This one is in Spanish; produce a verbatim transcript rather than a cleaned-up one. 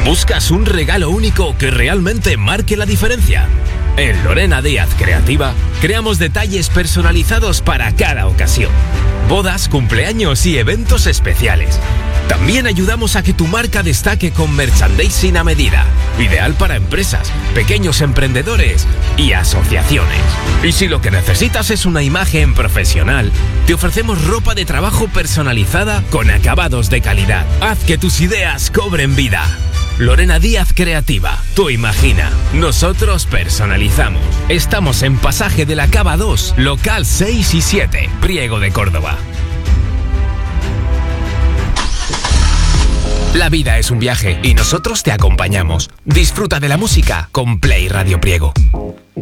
¿Buscas un regalo único que realmente marque la diferencia? En Lorena Díaz Creativa creamos detalles personalizados para cada ocasión. Bodas, cumpleaños y eventos especiales. También ayudamos a que tu marca destaque con merchandising a medida, ideal para empresas, pequeños emprendedores y asociaciones. Y si lo que necesitas es una imagen profesional, te ofrecemos ropa de trabajo personalizada con acabados de calidad. Haz que tus ideas cobren vida. Lorena Díaz Creativa, tú imagina, nosotros personalizamos. Estamos en Pasaje de la Cava dos, local seis y siete, Priego de Córdoba. La vida es un viaje y nosotros te acompañamos. Disfruta de la música con Play Radio Priego.